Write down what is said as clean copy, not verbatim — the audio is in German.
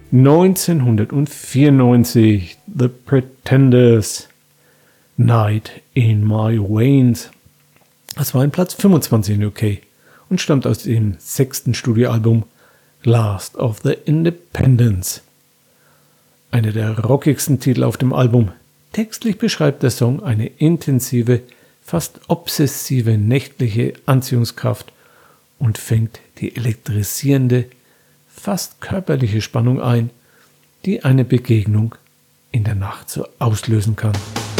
1994, The Pretenders, Night in My Veins. Das war ein Platz 25 in UK und stammt aus dem 6. Studioalbum Last of the Independents. Einer der rockigsten Titel auf dem Album. Textlich beschreibt der Song eine intensive, fast obsessive nächtliche Anziehungskraft und fängt die elektrisierende, fast körperliche Spannung ein, die eine Begegnung in der Nacht so auslösen kann.